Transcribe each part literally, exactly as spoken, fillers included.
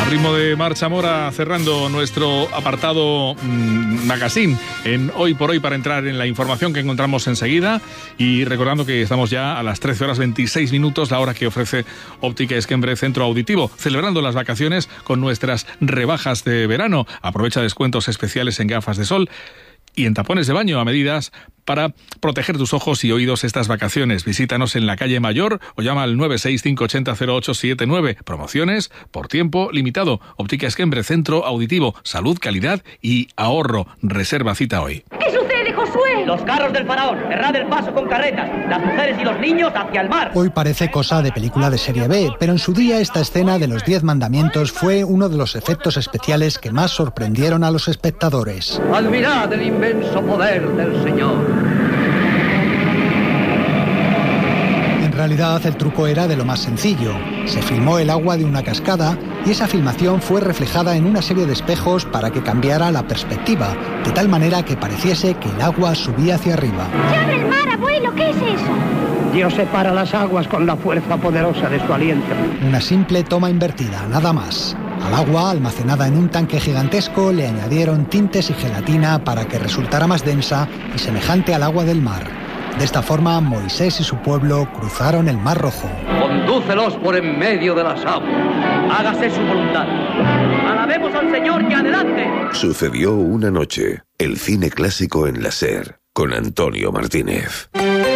ritmo de Marcha Mora, cerrando nuestro apartado mmm, magazine en Hoy por Hoy para entrar en la información que encontramos enseguida, y recordando que estamos ya a las trece horas veintiséis minutos, la hora que ofrece Óptica Esquembre Centro Auditivo, celebrando las vacaciones con nuestras rebajas de verano. Aprovecha descuentos especiales en gafas de sol y en tapones de baño a medidas para proteger tus ojos y oídos estas vacaciones. Visítanos en la calle Mayor o llama al nueve seis cinco ocho cero cero ocho siete nueve. Promociones por tiempo limitado. Óptica Esquembre Centro Auditivo. Salud, calidad y ahorro. Reserva cita hoy. ¿Qué sucede, Josué? Los carros del faraón, cerrad el paso con carretas, las mujeres y los niños hacia el mar. Hoy parece cosa de película de serie B, pero en su día esta escena de los Diez Mandamientos fue uno de los efectos especiales que más sorprendieron a los espectadores. Admirad el inmenso poder del Señor. En realidad el truco era de lo más sencillo. Se filmó el agua de una cascada y esa filmación fue reflejada en una serie de espejos para que cambiara la perspectiva, de tal manera que pareciese que el agua subía hacia arriba. ¡Se abre el mar, abuelo! ¿Qué es eso? Dios separa las aguas con la fuerza poderosa de su aliento. Una simple toma invertida, nada más. Al agua, almacenada en un tanque gigantesco, le añadieron tintes y gelatina para que resultara más densa y semejante al agua del mar. De esta forma, Moisés y su pueblo cruzaron el Mar Rojo. Condúcelos por en medio de las aguas. Hágase su voluntad. Alabemos al Señor y adelante. Sucedió una noche. El cine clásico en la SER, con Antonio Martínez.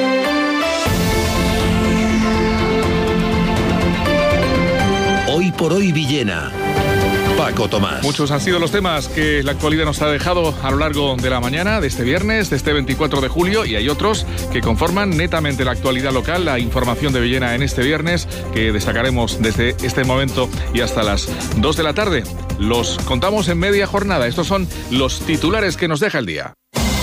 Hoy por Hoy Villena. Paco Tomás. Muchos han sido los temas que la actualidad nos ha dejado a lo largo de la mañana de este viernes, de este veinticuatro de julio, y hay otros que conforman netamente la actualidad local, la información de Villena en este viernes, que destacaremos desde este momento y hasta las dos de la tarde. Los contamos en media jornada. Estos son los titulares que nos deja el día.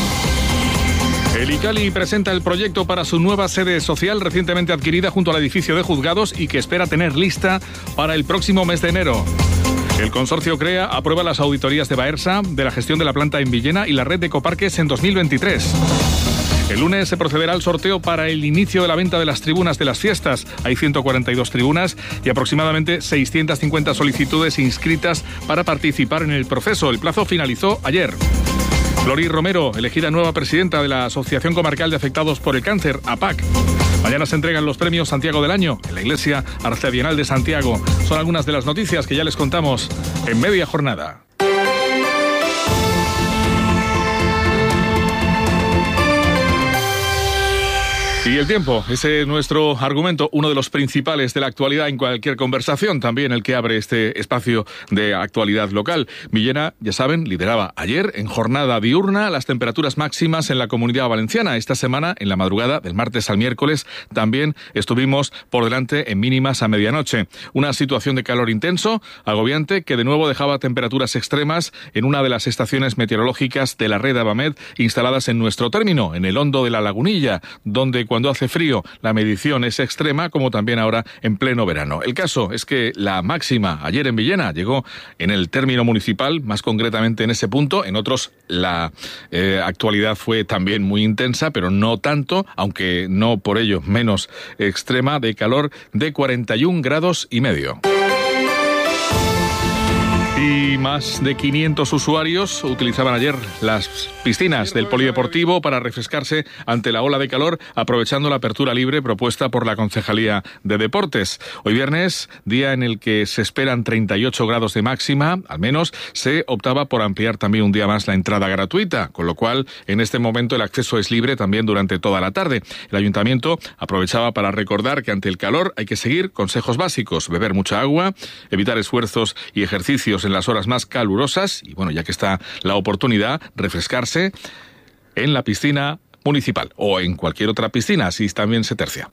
El ICALI presenta el proyecto para su nueva sede social recientemente adquirida junto al edificio de juzgados y que espera tener lista para el próximo mes de enero. El consorcio CREA aprueba las auditorías de Baersa, de la gestión de la planta en Villena y la red de ecoparques en dos mil veintitrés. El lunes se procederá al sorteo para el inicio de la venta de las tribunas de las fiestas. Hay ciento cuarenta y dos tribunas y aproximadamente seiscientas cincuenta solicitudes inscritas para participar en el proceso. El plazo finalizó ayer. Flori Romero, elegida nueva presidenta de la Asociación Comarcal de Afectados por el Cáncer, A P A C. Mañana se entregan los premios Santiago del Año en la Iglesia Arcedianal de Santiago. Son algunas de las noticias que ya les contamos en media jornada. Y el tiempo, ese es nuestro argumento, uno de los principales de la actualidad en cualquier conversación, también el que abre este espacio de actualidad local. Villena, ya saben, lideraba ayer en jornada diurna las temperaturas máximas en la Comunidad Valenciana. Esta semana, en la madrugada del martes al miércoles, también estuvimos por delante en mínimas a medianoche. Una situación de calor intenso, agobiante, que de nuevo dejaba temperaturas extremas en una de las estaciones meteorológicas de la red Avamed instaladas en nuestro término, en el Hondo de la Lagunilla, donde cuando Cuando hace frío, la medición es extrema, como también ahora en pleno verano. El caso es que la máxima ayer en Villena llegó en el término municipal, más concretamente en ese punto. En otros la eh, actualidad fue también muy intensa, pero no tanto, aunque no por ello menos extrema, de calor de cuarenta y un grados y medio. Y más de quinientos usuarios utilizaban ayer las piscinas del polideportivo para refrescarse ante la ola de calor, aprovechando la apertura libre propuesta por la Concejalía de Deportes. Hoy viernes, día en el que se esperan treinta y ocho grados de máxima, al menos, se optaba por ampliar también un día más la entrada gratuita, con lo cual en este momento el acceso es libre también durante toda la tarde. El Ayuntamiento aprovechaba para recordar que ante el calor hay que seguir consejos básicos: beber mucha agua, evitar esfuerzos y ejercicios en las horas más calurosas y, bueno, ya que está la oportunidad, refrescarse en la piscina municipal o en cualquier otra piscina, si también se tercia.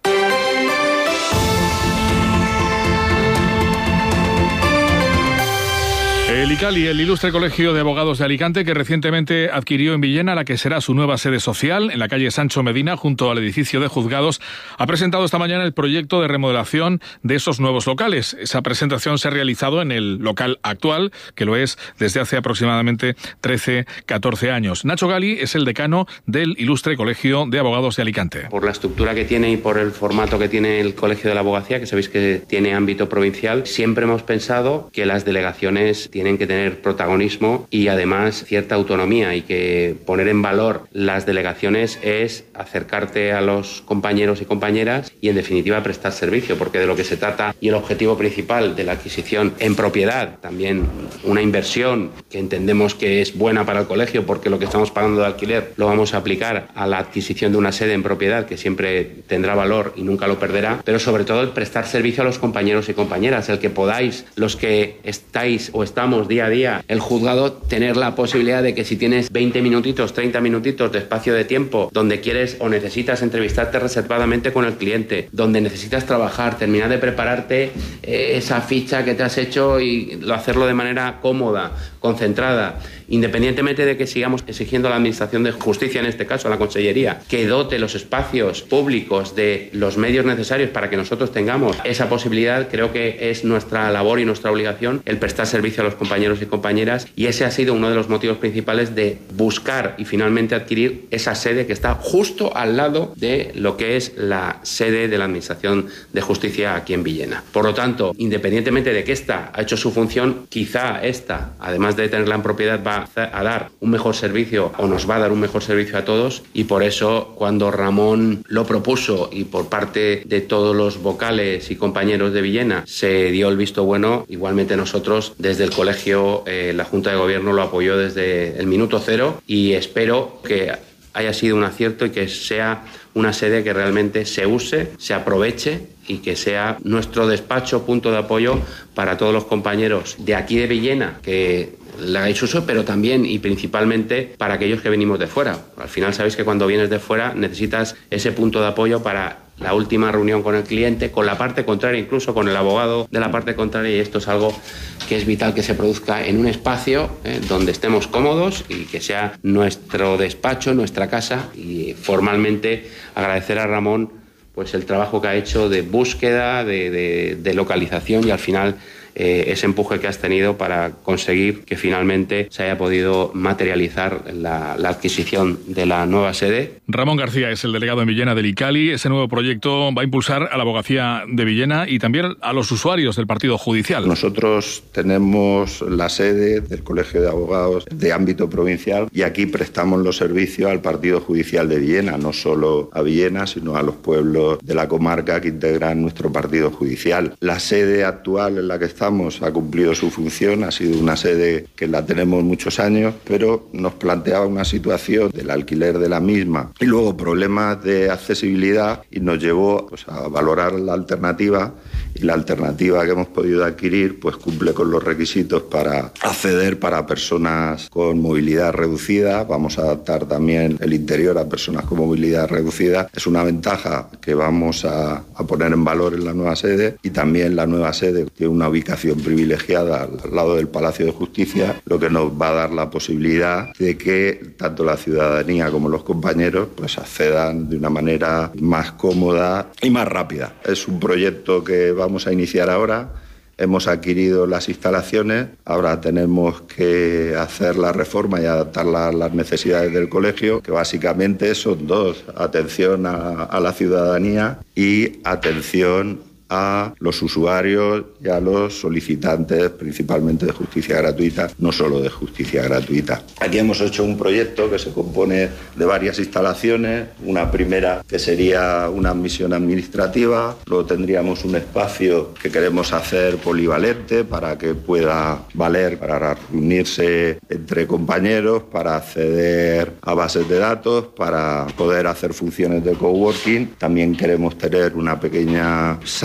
El ICALI, el Ilustre Colegio de Abogados de Alicante, que recientemente adquirió en Villena la que será su nueva sede social, en la calle Sancho Medina, junto al edificio de juzgados, ha presentado esta mañana el proyecto de remodelación de esos nuevos locales. Esa presentación se ha realizado en el local actual, que lo es desde hace aproximadamente trece, catorce años. Nacho Gali es el decano del Ilustre Colegio de Abogados de Alicante. Por la estructura que tiene y por el formato que tiene el Colegio de la Abogacía, que sabéis que tiene ámbito provincial, siempre hemos pensado que las delegaciones tienen tienen que tener protagonismo y además cierta autonomía, y que poner en valor las delegaciones es acercarte a los compañeros y compañeras y en definitiva prestar servicio, porque de lo que se trata y el objetivo principal de la adquisición en propiedad, también una inversión que entendemos que es buena para el colegio, porque lo que estamos pagando de alquiler lo vamos a aplicar a la adquisición de una sede en propiedad que siempre tendrá valor y nunca lo perderá, pero sobre todo el prestar servicio a los compañeros y compañeras, el que podáis, los que estáis o estamos día a día el juzgado, tener la posibilidad de que si tienes veinte minutitos, treinta minutitos de espacio de tiempo donde quieres o necesitas entrevistarte reservadamente con el cliente, donde necesitas trabajar, terminar de prepararte eh, esa ficha que te has hecho y lo, hacerlo de manera cómoda, concentrada, independientemente de que sigamos exigiendo a la Administración de Justicia, en este caso a la Consellería, que dote los espacios públicos de los medios necesarios para que nosotros tengamos esa posibilidad. Creo que es nuestra labor y nuestra obligación el prestar servicio a los compañeros y compañeras, y ese ha sido uno de los motivos principales de buscar y finalmente adquirir esa sede que está justo al lado de lo que es la sede de la Administración de Justicia aquí en Villena. Por lo tanto, independientemente de que esta ha hecho su función, quizá esta, además de tenerla en propiedad, va a dar un mejor servicio o nos va a dar un mejor servicio a todos, y por eso cuando Ramón lo propuso y por parte de todos los vocales y compañeros de Villena se dio el visto bueno, igualmente nosotros desde el colegio, eh, la Junta de Gobierno lo apoyó desde el minuto cero, y espero que haya sido un acierto y que sea una sede que realmente se use, se aproveche y que sea nuestro despacho, punto de apoyo para todos los compañeros de aquí de Villena que le hagáis uso, pero también y principalmente para aquellos que venimos de fuera. Al final sabéis que cuando vienes de fuera necesitas ese punto de apoyo para la última reunión con el cliente, con la parte contraria, incluso con el abogado de la parte contraria, y esto es algo que es vital que se produzca en un espacio eh, donde estemos cómodos y que sea nuestro despacho, nuestra casa. Y formalmente agradecer a Ramón pues el trabajo que ha hecho de búsqueda, de, de, de localización y al final Eh, ese empuje que has tenido para conseguir que finalmente se haya podido materializar la, la adquisición de la nueva sede. Ramón García es el delegado en Villena del ICALI. Ese nuevo proyecto va a impulsar a la abogacía de Villena y también a los usuarios del partido judicial. Nosotros tenemos la sede del Colegio de Abogados de ámbito provincial y aquí prestamos los servicios al partido judicial de Villena, no solo a Villena, sino a los pueblos de la comarca que integran nuestro partido judicial. La sede actual en la que estamos ha cumplido su función, ha sido una sede que la tenemos muchos años, pero nos planteaba una situación del alquiler de la misma y luego problemas de accesibilidad, y nos llevó pues, a valorar la alternativa, y la alternativa que hemos podido adquirir pues cumple con los requisitos para acceder para personas con movilidad reducida. Vamos a adaptar también el interior a personas con movilidad reducida. Es una ventaja que vamos a, a poner en valor en la nueva sede, y también la nueva sede tiene una ubicación privilegiada al lado del Palacio de Justicia, lo que nos va a dar la posibilidad de que tanto la ciudadanía como los compañeros pues accedan de una manera más cómoda y más rápida. Es un proyecto que vamos a iniciar ahora. Hemos adquirido las instalaciones, ahora tenemos que hacer la reforma y adaptarla a las necesidades del colegio, que básicamente son dos: atención a, a la ciudadanía y atención a los usuarios y a los solicitantes, principalmente de justicia gratuita, no solo de justicia gratuita. Aquí hemos hecho un proyecto que se compone de varias instalaciones. Una primera que sería una admisión administrativa, luego tendríamos un espacio que queremos hacer polivalente para que pueda valer para reunirse entre compañeros, para acceder a bases de datos, para poder hacer funciones de coworking. También queremos tener una pequeña sala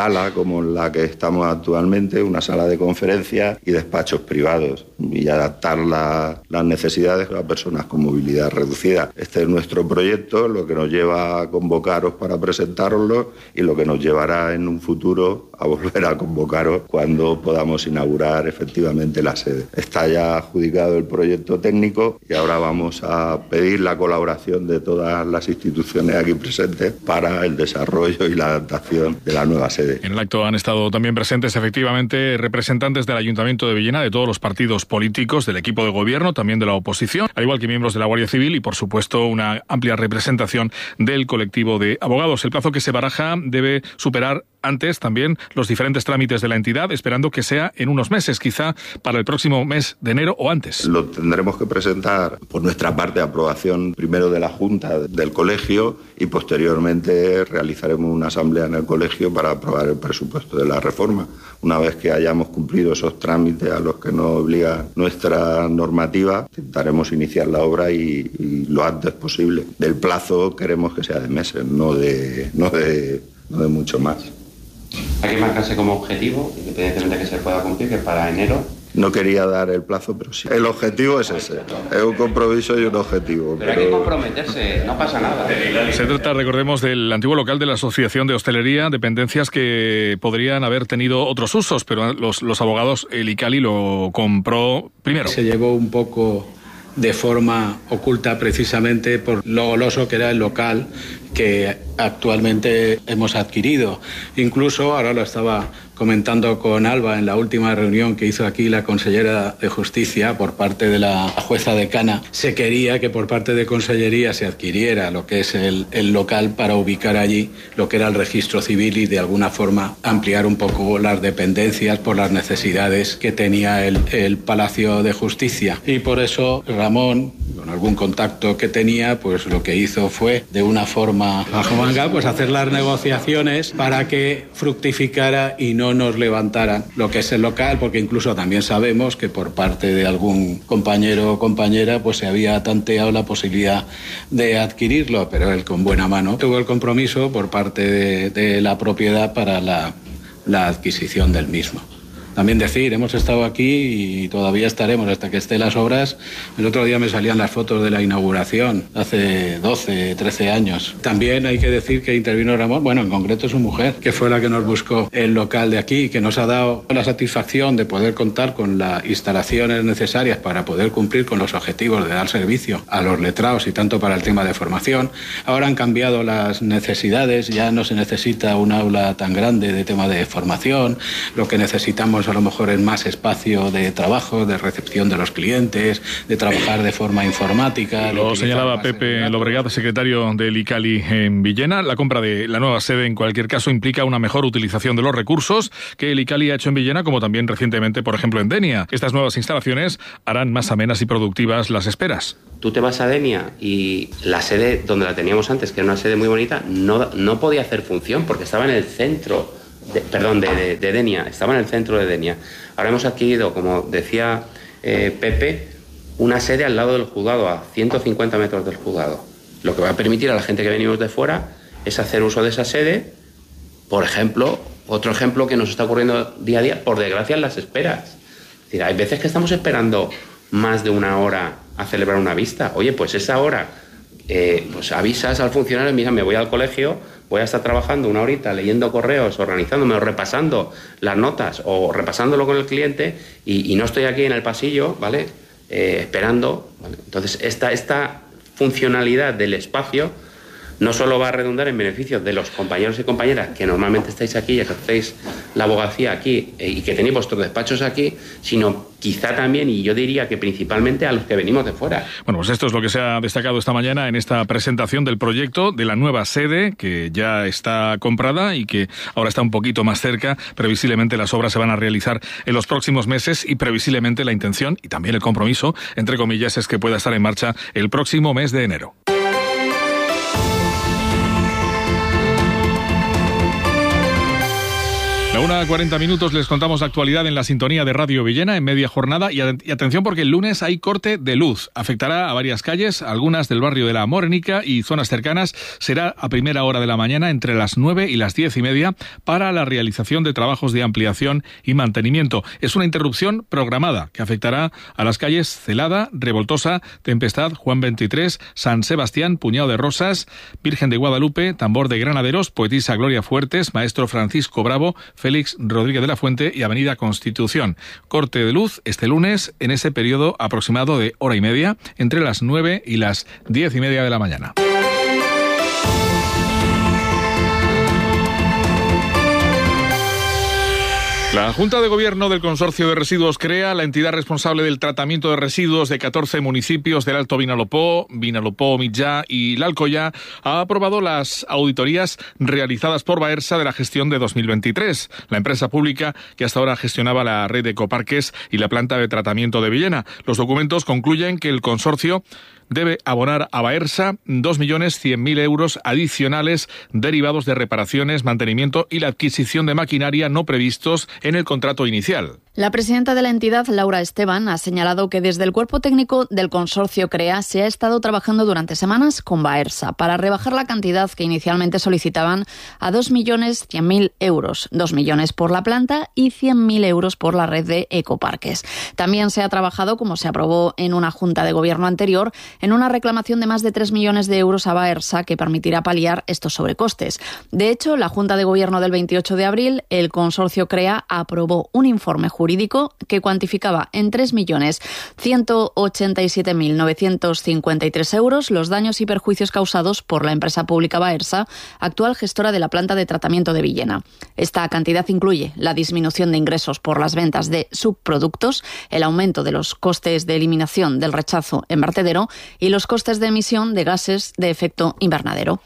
sala como la que estamos actualmente, una sala de conferencias y despachos privados, y adaptar la, las necesidades a personas con movilidad reducida. Este es nuestro proyecto, lo que nos lleva a convocaros para presentaroslo y lo que nos llevará en un futuro a volver a convocaros cuando podamos inaugurar efectivamente la sede. Está ya adjudicado el proyecto técnico y ahora vamos a pedir la colaboración de todas las instituciones aquí presentes para el desarrollo y la adaptación de la nueva sede. En el acto han estado también presentes efectivamente representantes del Ayuntamiento de Villena, de todos los partidos políticos, del equipo de gobierno, también de la oposición, al igual que miembros de la Guardia Civil y, por supuesto, una amplia representación del colectivo de abogados. El plazo que se baraja debe superar antes también los diferentes trámites de la entidad, esperando que sea en unos meses, quizá para el próximo mes de enero o antes. Lo tendremos que presentar por nuestra parte, aprobación primero de la Junta del Colegio y posteriormente realizaremos una asamblea en el colegio para aprobar el presupuesto de la reforma. Una vez que hayamos cumplido esos trámites a los que nos obliga nuestra normativa, intentaremos iniciar la obra y, y lo antes posible. Del plazo queremos que sea de meses, no de, no de, no de mucho más. Hay que marcarse como objetivo, independientemente de que se pueda cumplir, que para enero. No quería dar el plazo, pero sí. El objetivo es ese. Es un compromiso y un objetivo. Pero, pero hay que comprometerse, no pasa nada. Se trata, recordemos, del antiguo local de la Asociación de Hostelería, dependencias que podrían haber tenido otros usos, pero los, los abogados, el ICALI lo compró primero. Se llevó un poco de forma oculta precisamente por lo goloso que era el local que actualmente hemos adquirido. Incluso, ahora lo estaba comentando con Alba en la última reunión que hizo aquí la consellera de Justicia por parte de la jueza decana, se quería que por parte de Consellería se adquiriera lo que es el, el local para ubicar allí lo que era el registro civil y de alguna forma ampliar un poco las dependencias por las necesidades que tenía el, el Palacio de Justicia. Y por eso Ramón, con algún contacto que tenía, pues lo que hizo fue de una forma bajo manga, pues hacer las negociaciones para que fructificara y no nos levantaran lo que es el local, porque incluso también sabemos que por parte de algún compañero o compañera pues se había tanteado la posibilidad de adquirirlo, pero él con buena mano tuvo el compromiso por parte de, de la propiedad para la, la adquisición del mismo. También decir, hemos estado aquí y todavía estaremos hasta que estén las obras. El otro día me salían las fotos de la inauguración, hace doce, trece años. También hay que decir que intervino Ramón, bueno, en concreto su mujer, que fue la que nos buscó el local de aquí, que nos ha dado la satisfacción de poder contar con las instalaciones necesarias para poder cumplir con los objetivos de dar servicio a los letrados y tanto para el tema de formación. Ahora han cambiado las necesidades, ya no se necesita un aula tan grande de tema de formación, lo que necesitamos a lo mejor es más espacio de trabajo, de recepción de los clientes, de trabajar de forma informática. Lo señalaba Pepe Lobregat, secretario del ICALI en Villena. La compra de la nueva sede, en cualquier caso, implica una mejor utilización de los recursos que el ICALI ha hecho en Villena, como también recientemente, por ejemplo, en Denia. Estas nuevas instalaciones harán más amenas y productivas las esperas. Tú te vas a Denia y la sede donde la teníamos antes, que era una sede muy bonita, no, no podía hacer función porque estaba en el centro. De, perdón, de, de, de Denia, estaba en el centro de Denia. Ahora hemos adquirido, como decía eh, Pepe, una sede al lado del juzgado, a ciento cincuenta metros del juzgado. Lo que va a permitir a la gente que venimos de fuera es hacer uso de esa sede. Por ejemplo, otro ejemplo que nos está ocurriendo día a día, por desgracia, en las esperas. Es decir, hay veces que estamos esperando más de una hora a celebrar una vista. Oye, pues esa hora, eh, pues avisas al funcionario, mira, me voy al colegio, voy a estar trabajando una horita leyendo correos, organizándome o repasando las notas o repasándolo con el cliente y, y no estoy aquí en el pasillo, ¿vale? Eh, esperando, ¿vale? Entonces, esta, esta funcionalidad del espacio no solo va a redundar en beneficio de los compañeros y compañeras que normalmente estáis aquí y ejercéis la abogacía aquí eh, y que tenéis vuestros despachos aquí, sino quizá también, y yo diría que principalmente, a los que venimos de fuera. Bueno, pues esto es lo que se ha destacado esta mañana en esta presentación del proyecto de la nueva sede, que ya está comprada y que ahora está un poquito más cerca. Previsiblemente las obras se van a realizar en los próximos meses y previsiblemente la intención y también el compromiso, entre comillas, es que pueda estar en marcha el próximo mes de enero. La La una cuarenta minutos les contamos la actualidad en la sintonía de Radio Villena en media jornada y, y atención porque el lunes hay corte de luz. Afectará a varias calles, algunas del barrio de la Morenica y zonas cercanas. Será a primera hora de la mañana entre las nueve y las diez y media para la realización de trabajos de ampliación y mantenimiento. Es una interrupción programada que afectará a las calles Celada, Revoltosa, Tempestad, Juan veintitrés, San Sebastián, Puñado de Rosas, Virgen de Guadalupe, Tambor de Granaderos, Poetisa Gloria Fuertes, Maestro Francisco Bravo, Félix Rodríguez de la Fuente y Avenida Constitución. Corte de luz este lunes en ese periodo aproximado de hora y media entre las nueve y las diez y media de la mañana. La Junta de Gobierno del Consorcio de Residuos CREA, la entidad responsable del tratamiento de residuos de catorce municipios del Alto Vinalopó, Vinalopó, Mitjà y l'Alcoyà, ha aprobado las auditorías realizadas por Baersa de la gestión de dos mil veintitrés. La empresa pública que hasta ahora gestionaba la red de ecoparques y la planta de tratamiento de Villena. Los documentos concluyen que el consorcio debe abonar a Baersa dos millones cien mil euros adicionales derivados de reparaciones, mantenimiento y la adquisición de maquinaria no previstos en el contrato inicial. La presidenta de la entidad, Laura Esteban, ha señalado que desde el cuerpo técnico del consorcio CREA se ha estado trabajando durante semanas con Baersa para rebajar la cantidad que inicialmente solicitaban a dos millones cien mil euros, dos millones por la planta y cien mil euros por la red de ecoparques. También se ha trabajado, como se aprobó en una junta de gobierno anterior, en una reclamación de más de tres millones de euros a Baersa que permitirá paliar estos sobrecostes. De hecho, la junta de gobierno del veintiocho de abril, el consorcio CREA aprobó un informe jurídico que cuantificaba en tres millones ciento ochenta y siete mil novecientos cincuenta y tres euros los daños y perjuicios causados por la empresa pública Baersa, actual gestora de la planta de tratamiento de Villena. Esta cantidad incluye la disminución de ingresos por las ventas de subproductos, el aumento de los costes de eliminación del rechazo en vertedero y los costes de emisión de gases de efecto invernadero.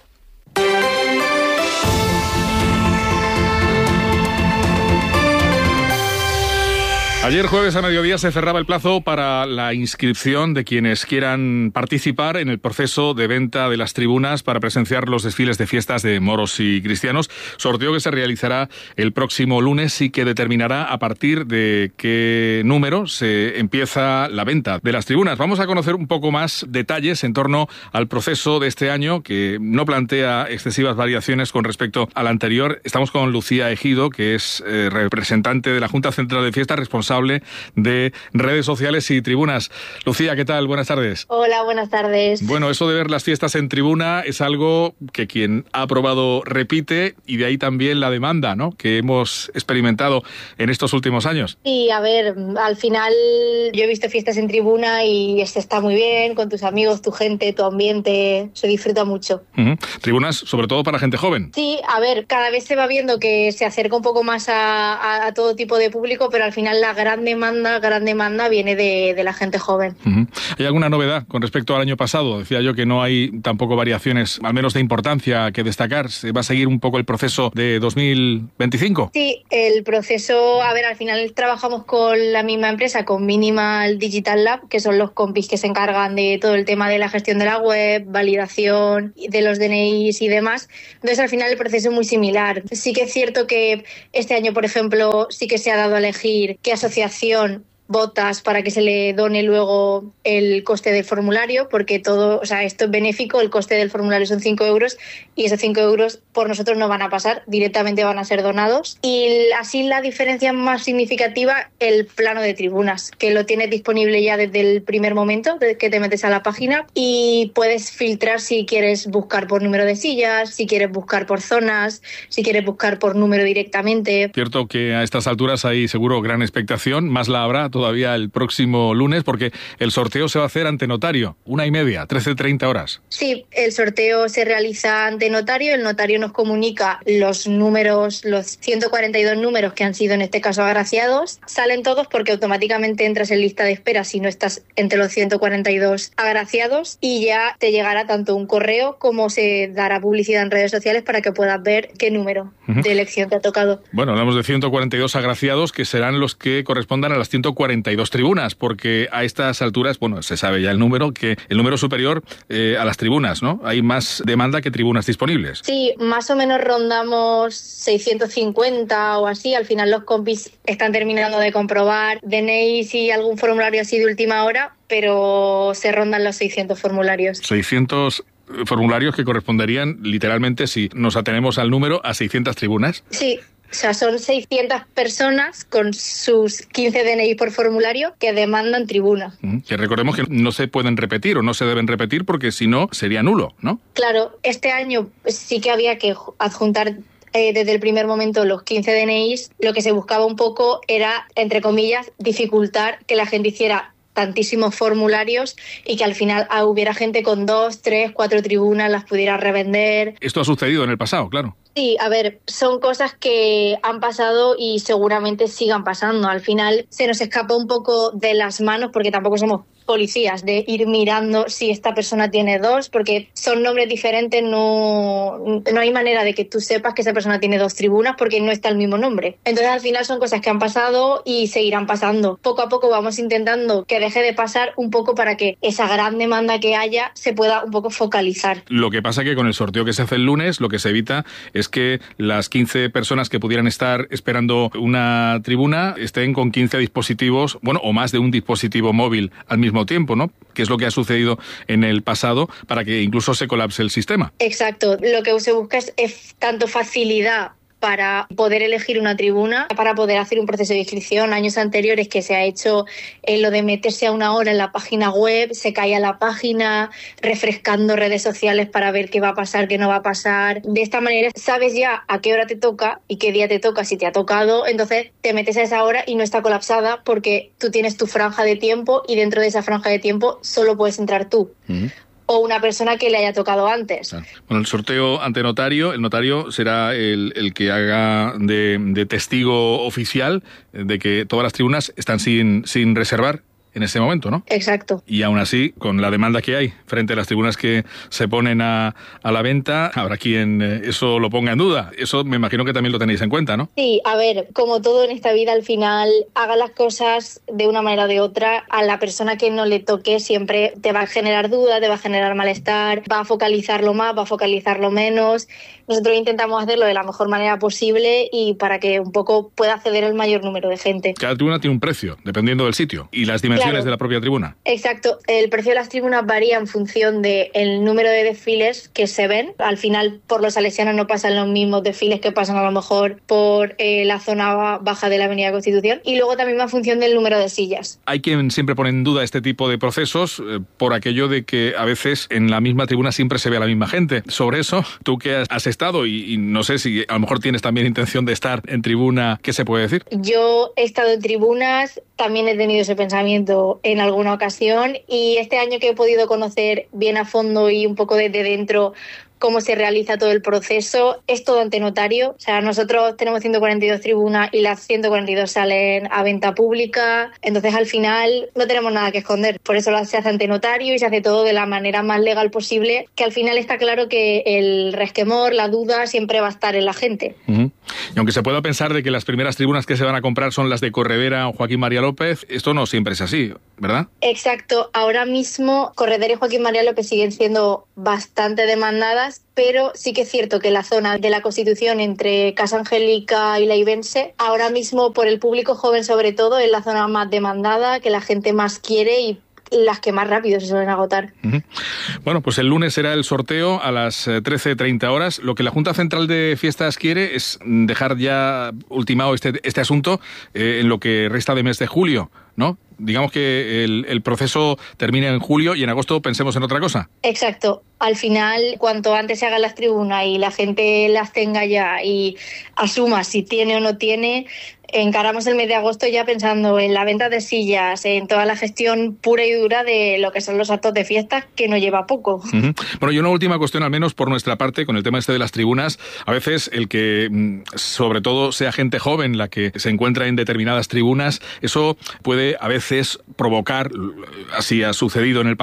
Ayer jueves a mediodía se cerraba el plazo para la inscripción de quienes quieran participar en el proceso de venta de las tribunas para presenciar los desfiles de fiestas de moros y cristianos. Sorteo que se realizará el próximo lunes y que determinará a partir de qué número se empieza la venta de las tribunas. Vamos a conocer un poco más detalles en torno al proceso de este año, que no plantea excesivas variaciones con respecto al anterior. Estamos con Lucía Ejido, que es eh, representante de la Junta Central de Fiestas, responsable de redes sociales y tribunas. Lucía, ¿qué tal? Buenas tardes. Hola, buenas tardes. Bueno, eso de ver las fiestas en tribuna es algo que quien ha aprobado repite y de ahí también la demanda, ¿no?, que hemos experimentado en estos últimos años. Sí, a ver, al final yo he visto fiestas en tribuna y se está muy bien, con tus amigos, tu gente, tu ambiente, se disfruta mucho. Uh-huh. Tribunas sobre todo para gente joven. Sí, a ver, cada vez se va viendo que se acerca un poco más a, a, a todo tipo de público, pero al final la gran demanda, gran demanda viene de, de la gente joven. Uh-huh. ¿Hay alguna novedad con respecto al año pasado? Decía yo que no hay tampoco variaciones, al menos de importancia, que destacar. ¿Se va a seguir un poco el proceso de dos mil veinticinco? Sí, el proceso, a ver, al final trabajamos con la misma empresa, con Minimal Digital Lab, que son los compis que se encargan de todo el tema de la gestión de la web, validación de los D N Is y demás. Entonces, al final el proceso es muy similar. Sí que es cierto que este año, por ejemplo, sí que se ha dado a elegir qué asociación votas para que se le done luego el coste del formulario, porque todo, o sea, esto es benéfico, el coste del formulario son cinco euros y esos cinco euros por nosotros no van a pasar, directamente van a ser donados. Y así la diferencia más significativa, el plano de tribunas, que lo tienes disponible ya desde el primer momento que te metes a la página y puedes filtrar si quieres buscar por número de sillas, si quieres buscar por zonas, si quieres buscar por número directamente. Cierto que a estas alturas hay seguro gran expectación, más la habrá todavía el próximo lunes, porque el sorteo se va a hacer ante notario, una y media, trece treinta horas. Sí, el sorteo se realiza ante notario, el notario nos comunica los números, los ciento cuarenta y dos números que han sido en este caso agraciados, salen todos porque automáticamente entras en lista de espera si no estás entre los ciento cuarenta y dos agraciados y ya te llegará tanto un correo como se dará publicidad en redes sociales para que puedas ver qué número uh-huh. de elección te ha tocado. Bueno, hablamos de ciento cuarenta y dos agraciados que serán los que correspondan a las ciento cuarenta cuarenta y dos tribunas, porque a estas alturas, bueno, se sabe ya el número, que el número superior eh, a las tribunas, ¿no? Hay más demanda que tribunas disponibles. Sí, más o menos rondamos seiscientos cincuenta o así. Al final los compis están terminando de comprobar D N Is y algún formulario así de última hora, pero se rondan los seiscientos formularios. seiscientos formularios que corresponderían literalmente, si nos atenemos al número, a seiscientas tribunas. Sí. O sea, son seiscientas personas con sus quince D N I por formulario que demandan tribuna. Que recordemos que no se pueden repetir o no se deben repetir porque si no sería nulo, ¿no? Claro, este año sí que había que adjuntar eh, desde el primer momento los quince D N Is. Lo que se buscaba un poco era, entre comillas, dificultar que la gente hiciera tantísimos formularios y que al final ah, hubiera gente con dos, tres, cuatro tribunas, las pudiera revender. Esto ha sucedido en el pasado, claro. Sí, a ver, son cosas que han pasado y seguramente sigan pasando. Al final se nos escapa un poco de las manos porque tampoco somos policías de ir mirando si esta persona tiene dos, porque son nombres diferentes, no, no hay manera de que tú sepas que esa persona tiene dos tribunas porque no está el mismo nombre. Entonces al final son cosas que han pasado y seguirán pasando. Poco a poco vamos intentando que deje de pasar un poco para que esa gran demanda que haya se pueda un poco focalizar. Lo que pasa que con el sorteo que se hace el lunes, lo que se evita es que las quince personas que pudieran estar esperando una tribuna estén con quince dispositivos, bueno, o más de un dispositivo móvil al mismo tiempo, ¿no? Que es lo que ha sucedido en el pasado para que incluso se colapse el sistema. Exacto. Lo que se busca es, es tanto facilidad para poder elegir una tribuna, para poder hacer un proceso de inscripción. Años anteriores que se ha hecho eh, lo de meterse a una hora en la página web, se caía la página, refrescando redes sociales para ver qué va a pasar, qué no va a pasar. De esta manera sabes ya a qué hora te toca y qué día te toca, si te ha tocado, entonces te metes a esa hora y no está colapsada porque tú tienes tu franja de tiempo y dentro de esa franja de tiempo solo puedes entrar tú. Uh-huh. O una persona que le haya tocado antes. Bueno, el sorteo ante notario, el notario será el, el que haga de, de testigo oficial de que todas las tribunas están sin, sin reservar en ese momento, ¿no? Exacto. Y aún así, con la demanda que hay frente a las tribunas que se ponen a, a la venta, habrá quien eso lo ponga en duda. Eso me imagino que también lo tenéis en cuenta, ¿no? Sí, a ver, como todo en esta vida, al final, haga las cosas de una manera o de otra, a la persona que no le toque siempre te va a generar duda, te va a generar malestar, va a focalizarlo más, va a focalizarlo menos. Nosotros intentamos hacerlo de la mejor manera posible y para que un poco pueda acceder el mayor número de gente. Cada tribuna tiene un precio, dependiendo del sitio y las dimensiones Claro. de la propia tribuna. Exacto. El precio de las tribunas varía en función del número de desfiles que se ven. Al final, por los salesianos no pasan los mismos desfiles que pasan a lo mejor por eh, la zona baja de la Avenida Constitución. Y luego también va en función del número de sillas. Hay quien siempre pone en duda este tipo de procesos eh, por aquello de que a veces en la misma tribuna siempre se ve a la misma gente. Sobre eso, tú que has, has estado y, y no sé si a lo mejor tienes también intención de estar en tribuna, ¿qué se puede decir? Yo he estado en tribunas, también he tenido ese pensamiento en alguna ocasión y este año que he podido conocer bien a fondo y un poco desde dentro cómo se realiza todo el proceso, es todo ante notario. O sea, nosotros tenemos ciento cuarenta y dos tribunas y las ciento cuarenta y dos salen a venta pública, entonces al final no tenemos nada que esconder. Por eso se hace ante notario y se hace todo de la manera más legal posible, que al final está claro que el resquemor, la duda siempre va a estar en la gente. Uh-huh. Y aunque se pueda pensar de que las primeras tribunas que se van a comprar son las de Corredera o Joaquín María López, esto no siempre es así, ¿verdad? Exacto. Ahora mismo Corredera y Joaquín María López siguen siendo bastante demandadas, pero sí que es cierto que la zona de la Constitución entre Casa Angélica y la Ibense, ahora mismo por el público joven sobre todo, es la zona más demandada, que la gente más quiere y las que más rápido se suelen agotar. Uh-huh. Bueno, pues el lunes será el sorteo a las trece treinta horas. Lo que la Junta Central de Fiestas quiere es dejar ya ultimado este, este asunto eh, en lo que resta de mes de julio, ¿no? Digamos que el, el proceso termine en julio y en agosto pensemos en otra cosa. Exacto. Al final, cuanto antes se hagan las tribunas y la gente las tenga ya y asuma si tiene o no tiene, encaramos el mes de agosto ya pensando en la venta de sillas, en toda la gestión pura y dura de lo que son los actos de fiestas, que no lleva poco. Uh-huh. Bueno, y una última cuestión, al menos por nuestra parte, con el tema este de las tribunas. A veces el que, sobre todo, sea gente joven la que se encuentra en determinadas tribunas, eso puede a veces provocar, así ha sucedido en el pasado,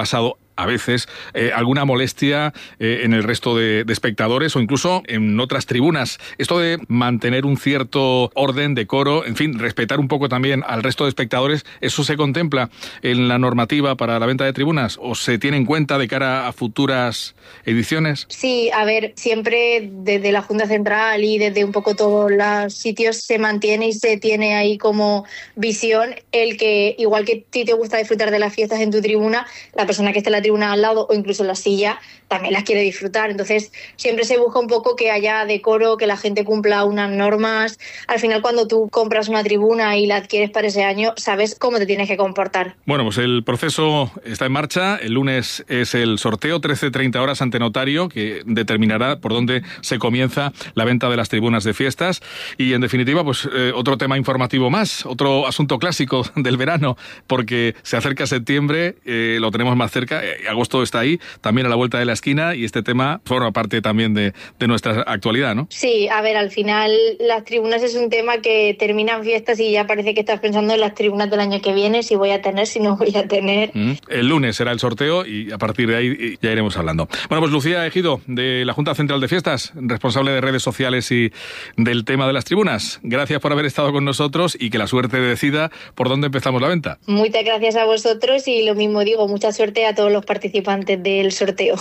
a veces eh, alguna molestia eh, en el resto de, de espectadores o incluso en otras tribunas. Esto de mantener un cierto orden, decoro, en fin, respetar un poco también al resto de espectadores, ¿eso se contempla en la normativa para la venta de tribunas o se tiene en cuenta de cara a futuras ediciones? Sí, a ver, siempre desde la Junta Central y desde un poco todos los sitios se mantiene y se tiene ahí como visión el que, igual que a ti te gusta disfrutar de las fiestas en tu tribuna, la persona que esté en la tribuna al lado o incluso en la silla también las quiere disfrutar. Entonces siempre se busca un poco que haya decoro, que la gente cumpla unas normas. Al final, cuando tú compras una tribuna y la adquieres para ese año, sabes cómo te tienes que comportar. Bueno, pues el proceso está en marcha. El lunes es el sorteo, trece treinta horas ante notario, que determinará por dónde se comienza la venta de las tribunas de fiestas. Y en definitiva, pues eh, otro tema informativo más, otro asunto clásico del verano, porque se acerca septiembre, eh, lo tenemos más cerca, eh, agosto está ahí, también a la vuelta de la esquina, y este tema forma parte también de, de nuestra actualidad, ¿no? Sí, a ver, al final las tribunas es un tema que terminan fiestas y ya parece que estás pensando en las tribunas del año que viene, si voy a tener, si no voy a tener. Mm. El lunes será el sorteo y a partir de ahí ya iremos hablando. Bueno, pues Lucía Ejido, de la Junta Central de Fiestas, responsable de redes sociales y del tema de las tribunas. Gracias por haber estado con nosotros y que la suerte decida por dónde empezamos la venta. Muchas gracias a vosotros y lo mismo digo, mucha suerte a todos los participantes del sorteo.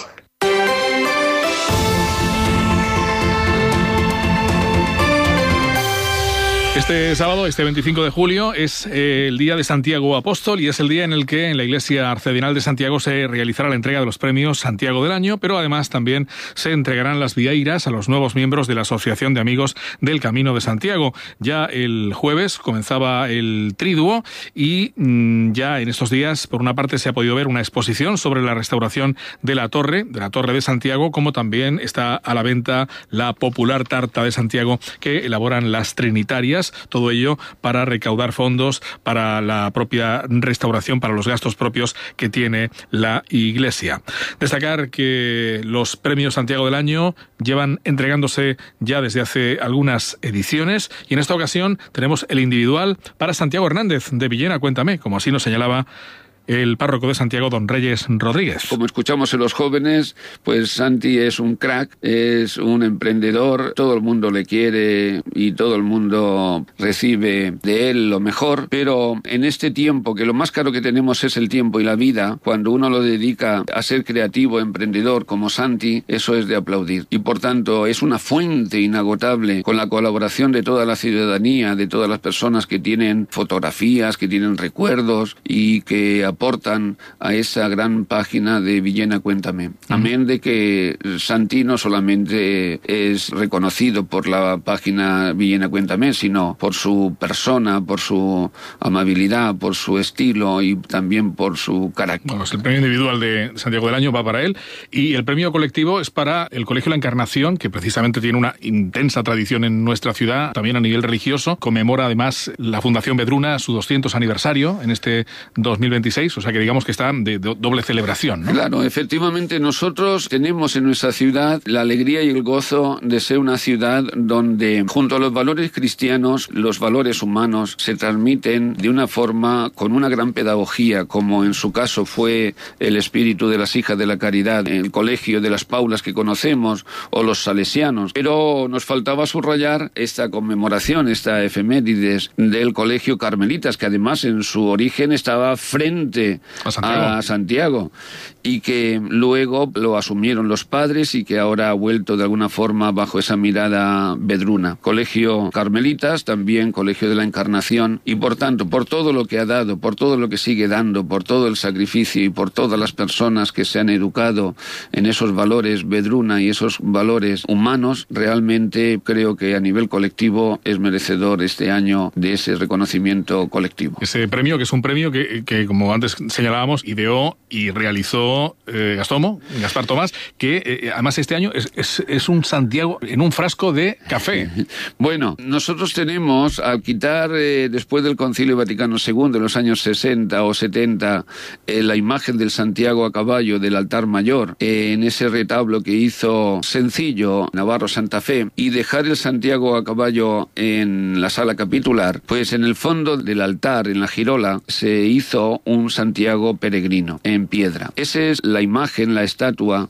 Este sábado, este veinticinco de julio, es eh, el día de Santiago Apóstol y es el día en el que en la Iglesia Arcedianal de Santiago se realizará la entrega de los premios Santiago del Año, pero además también se entregarán las vieiras a los nuevos miembros de la Asociación de Amigos del Camino de Santiago. Ya el jueves comenzaba el triduo y mmm, ya en estos días, por una parte, se ha podido ver una exposición sobre la restauración de la torre, de la Torre de Santiago, como también está a la venta la popular tarta de Santiago que elaboran las Trinitarias. Todo ello para recaudar fondos para la propia restauración, para los gastos propios que tiene la Iglesia. Destacar que los premios Santiago del Año llevan entregándose ya desde hace algunas ediciones y en esta ocasión tenemos el individual para Santiago Hernández de Villena. Cuéntame, como así nos señalaba el párroco de Santiago, don Reyes Rodríguez. Como escuchamos en los jóvenes, pues Santi es un crack, es un emprendedor, todo el mundo le quiere y todo el mundo recibe de él lo mejor, pero en este tiempo, que lo más caro que tenemos es el tiempo y la vida, cuando uno lo dedica a ser creativo, emprendedor como Santi, eso es de aplaudir. Y por tanto es una fuente inagotable con la colaboración de toda la ciudadanía, de todas las personas que tienen fotografías, que tienen recuerdos y que aportan a esa gran página de Villena Cuéntame. Uh-huh. Amén de que Santi no solamente es reconocido por la página Villena Cuéntame, sino por su persona, por su amabilidad, por su estilo y también por su carácter. Bueno, pues el premio individual de Santiago del Año va para él y el premio colectivo es para el Colegio La Encarnación, que precisamente tiene una intensa tradición en nuestra ciudad, también a nivel religioso. Conmemora además la Fundación Vedruna su doscientos aniversario en este dos mil veintiséis. O sea que digamos que está de doble celebración, ¿no? Claro, efectivamente nosotros tenemos en nuestra ciudad la alegría y el gozo de ser una ciudad donde junto a los valores cristianos, los valores humanos se transmiten de una forma con una gran pedagogía, como en su caso fue el espíritu de las hijas de la caridad, el colegio de las Paulas que conocemos o los salesianos. Pero nos faltaba subrayar esta conmemoración, esta efemérides del colegio Carmelitas, que además en su origen estaba frente A Santiago. a Santiago y que luego lo asumieron los padres y que ahora ha vuelto de alguna forma bajo esa mirada vedruna. Colegio Carmelitas, también Colegio de la Encarnación y por tanto, por todo lo que ha dado, por todo lo que sigue dando, por todo el sacrificio y por todas las personas que se han educado en esos valores vedruna y esos valores humanos, realmente creo que a nivel colectivo es merecedor este año de ese reconocimiento colectivo. Ese premio, que es un premio que, que como antes señalábamos, ideó y realizó eh, Gastomo, Gaspar Tomás, que eh, además este año es, es, es un Santiago en un frasco de café. Bueno, nosotros tenemos, al quitar eh, después del Concilio Vaticano segundo, en los años sesenta o setenta, eh, la imagen del Santiago a caballo del altar mayor, eh, en ese retablo que hizo sencillo Navarro Santa Fe, y dejar el Santiago a caballo en la sala capitular, pues en el fondo del altar, en la girola, se hizo un Santiago peregrino en piedra. Esa es la imagen, la estatua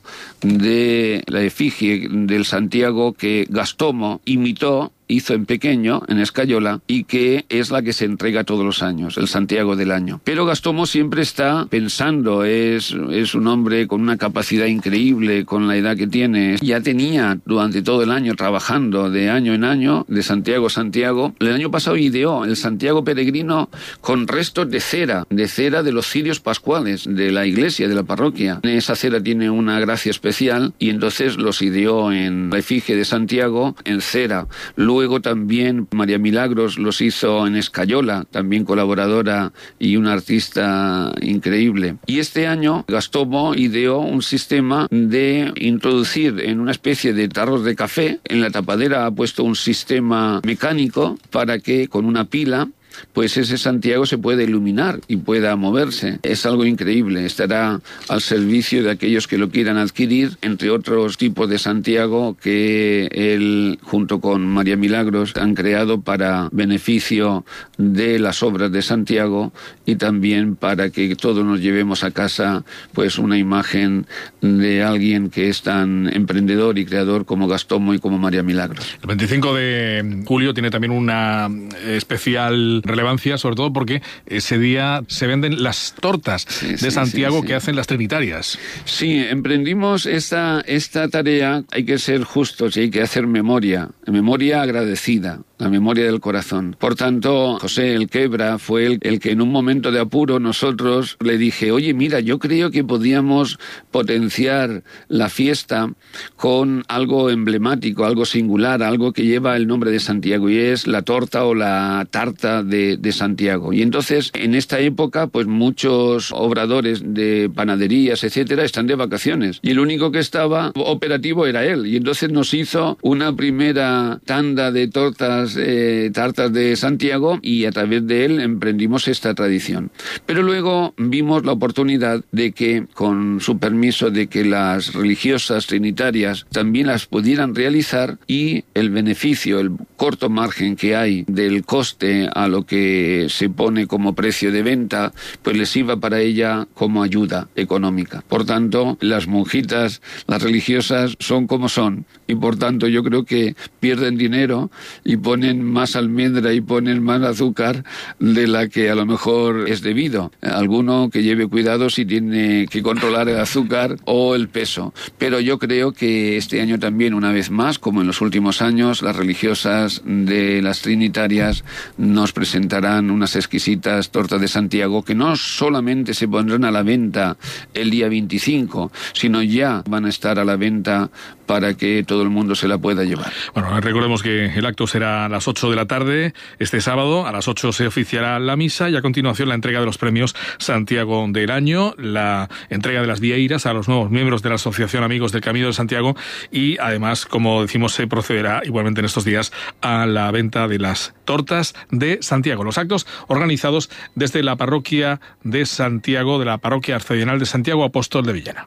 de la efigie del Santiago que Gastomo imitó, hizo en pequeño, en escayola, y que es la que se entrega todos los años, el Santiago del año. Pero Gastomo siempre está pensando, es, es un hombre con una capacidad increíble, con la edad que tiene. Ya tenía durante todo el año trabajando de año en año, de Santiago a Santiago. El año pasado ideó el Santiago peregrino con restos de cera, de cera de los cirios pascuales, de la iglesia, de la parroquia. Esa cera tiene una gracia especial y entonces los ideó en la efigie de Santiago, en cera. Luego Luego también María Milagros los hizo en escayola, también colaboradora y una artista increíble. Y este año Gastomo ideó un sistema de introducir en una especie de tarros de café, en la tapadera ha puesto un sistema mecánico para que con una pila pues ese Santiago se puede iluminar y pueda moverse. Es algo increíble, estará al servicio de aquellos que lo quieran adquirir, entre otros tipos de Santiago que él, junto con María Milagros, han creado para beneficio de las obras de Santiago y también para que todos nos llevemos a casa pues una imagen de alguien que es tan emprendedor y creador como Gastomo y como María Milagros. El veinticinco de julio tiene también una especial relevancia, sobre todo porque ese día se venden las tortas sí, de sí, Santiago sí, sí. que hacen las trinitarias. Sí, emprendimos esta, esta tarea, hay que ser justos y hay que hacer memoria, memoria agradecida, la memoria del corazón. Por tanto, José el Quebra fue el, el que en un momento de apuro nosotros le dije, oye, mira, yo creo que podíamos potenciar la fiesta con algo emblemático, algo singular, algo que lleva el nombre de Santiago y es la torta o la tarta de, de Santiago. Y entonces, en esta época, pues muchos obradores de panaderías, etcétera, están de vacaciones. Y el único que estaba operativo era él. Y entonces nos hizo una primera tanda de tortas, eh, tartas de Santiago y a través de él emprendimos esta tradición. Pero luego vimos la oportunidad de que, con su permiso, de que las religiosas trinitarias también las pudieran realizar y el beneficio, el corto margen que hay del coste a lo que se pone como precio de venta, pues les iba para ella como ayuda económica. Por tanto, las monjitas, las religiosas son como son y por tanto yo creo que pierden dinero y ponen más almendra y ponen más azúcar de la que a lo mejor es debido. Alguno que lleve cuidado si tiene que controlar el azúcar o el peso. Pero yo creo que este año también, una vez más, como en los últimos años, las religiosas de las trinitarias nos presentarán unas exquisitas tortas de Santiago que no solamente se pondrán a la venta el día veinticinco, sino ya van a estar a la venta para que todo el mundo se la pueda llevar. Bueno, recordemos que el acto será a las ocho de la tarde, este sábado, a las ocho se oficiará la misa y a continuación la entrega de los premios Santiago del año, la entrega de las vieiras a los nuevos miembros de la Asociación Amigos del Camino de Santiago y además, como decimos, se procederá igualmente en estos días a la venta de las tortas de Santiago. Los actos organizados desde la parroquia de Santiago, de la parroquia arcedianal de Santiago Apóstol de Villena.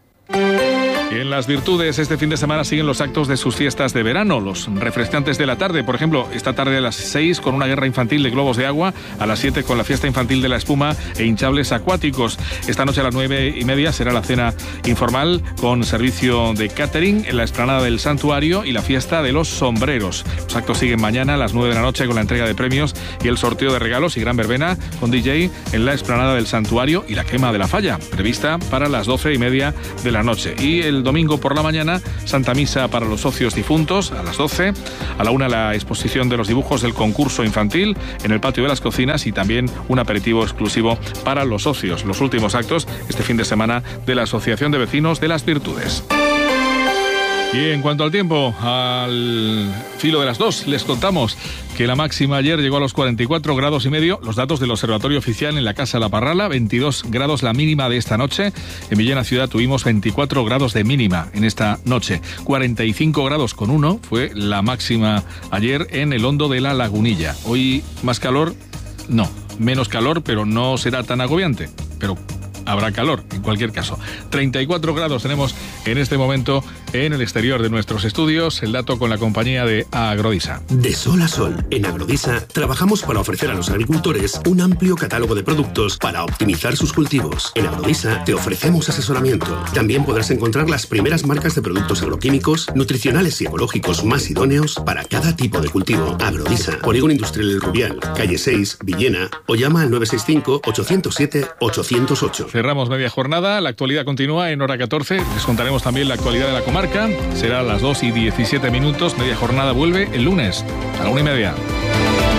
Y en las Virtudes este fin de semana siguen los actos de sus fiestas de verano, los refrescantes de la tarde. Por ejemplo, esta tarde a las seis con una guerra infantil de globos de agua, a las siete con la fiesta infantil de la espuma e hinchables acuáticos. Esta noche a las nueve y media será la cena informal con servicio de catering en la explanada del santuario y la fiesta de los sombreros. Los actos siguen mañana a las nueve de la noche con la entrega de premios y el sorteo de regalos y gran verbena con D J en la explanada del santuario y la quema de la falla, prevista para las doce y media de la noche. Y el domingo por la mañana, Santa Misa para los socios difuntos a las doce, a la una la exposición de los dibujos del concurso infantil en el patio de las cocinas y también un aperitivo exclusivo para los socios. Los últimos actos este fin de semana de la Asociación de Vecinos de las Virtudes. Y en cuanto al tiempo, al filo de las dos, les contamos que la máxima ayer llegó a los cuarenta y cuatro grados y medio, los datos del Observatorio Oficial en la Casa La Parrala, veintidós grados la mínima de esta noche. En Villena Ciudad tuvimos veinticuatro grados de mínima en esta noche, cuarenta y cinco grados con uno fue la máxima ayer en el Hondo de la Lagunilla. Hoy más calor, no, menos calor, pero no será tan agobiante, pero habrá calor, en cualquier caso. treinta y cuatro grados tenemos en este momento en el exterior de nuestros estudios. El dato con la compañía de Agrodisa. De sol a sol, en Agrodisa trabajamos para ofrecer a los agricultores un amplio catálogo de productos para optimizar sus cultivos. En Agrodisa te ofrecemos asesoramiento. También podrás encontrar las primeras marcas de productos agroquímicos, nutricionales y ecológicos más idóneos para cada tipo de cultivo. Agrodisa, Polígono Industrial El Rubial, calle seis, Villena, o llama al nueve seis cinco, ocho cero siete, ocho cero ocho. Cerramos media jornada, la actualidad continúa en hora catorce. Les contaremos también la actualidad de la comarca. Será a las dos y diecisiete minutos. Media jornada vuelve el lunes a la una y media.